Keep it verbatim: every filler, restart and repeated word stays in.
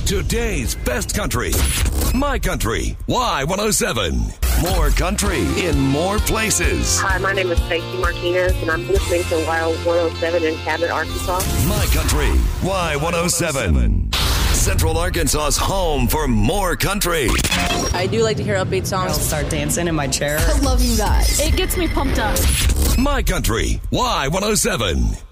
Today's best country. My Country Y one oh seven. More country in more places. Hi, my name is Stacey Martinez, and I'm listening to Y one oh seven in Cabot, Arkansas. My Country Y one oh seven. Central Arkansas's home for more country. I do like to hear upbeat songs. I'll start dancing in my chair. I love you guys. It gets me pumped up. My Country Y one oh seven.